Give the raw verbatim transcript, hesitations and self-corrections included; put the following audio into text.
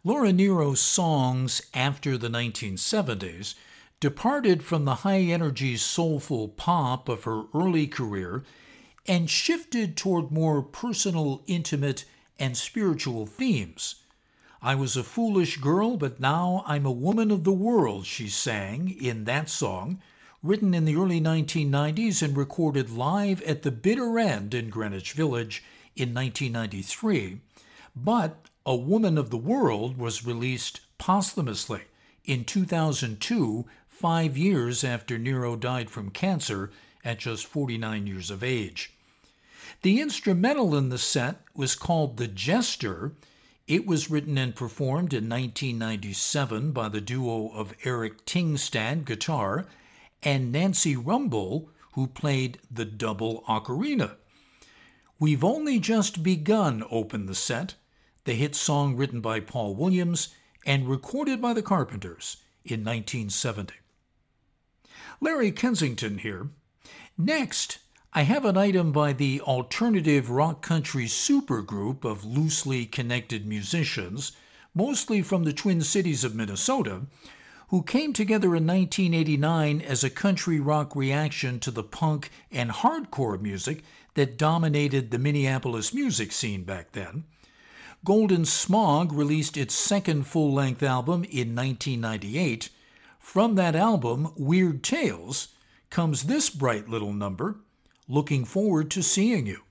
Laura Nero's songs after the nineteen seventies departed from the high-energy soulful pop of her early career and shifted toward more personal, intimate, and spiritual themes. I was a foolish girl, but now I'm a woman of the world, she sang in that song, written in the early nineteen nineties and recorded live at the Bitter End in Greenwich Village in nineteen ninety-three. But A Woman of the World was released posthumously in two thousand two, five years after Nero died from cancer at just forty-nine years of age. The instrumental in the set was called The Jester. It was written and performed in nineteen ninety-seven by the duo of Eric Tingstad, guitar, and Nancy Rumball, who played the double ocarina. We've Only Just Begun opened the set, the hit song written by Paul Williams and recorded by the Carpenters in nineteen seventy. Larry Kensington here. Next, I have an item by the alternative rock country supergroup of loosely connected musicians, mostly from the Twin Cities of Minnesota, who came together in nineteen eighty-nine as a country rock reaction to the punk and hardcore music that dominated the Minneapolis music scene back then. Golden Smog released its second full-length album in nineteen ninety-eight. From that album, Weird Tales, comes this bright little number, Looking Forward to Seeing You.